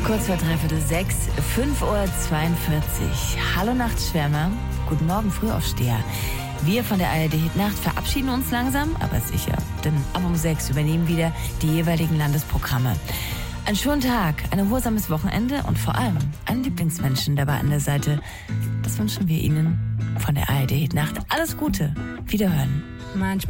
Kurz vor 5:03, 5:42 Uhr. Hallo Nachtschwärmer, guten Morgen Frühaufsteher. Wir von der ARD Hitnacht verabschieden uns langsam, aber sicher, denn ab um 6 übernehmen wieder die jeweiligen Landesprogramme. Einen schönen Tag, ein erholsames Wochenende und vor allem einen Lieblingsmenschen dabei an der Seite. Das wünschen wir Ihnen von der ARD Hitnacht. Alles Gute, Wiederhören.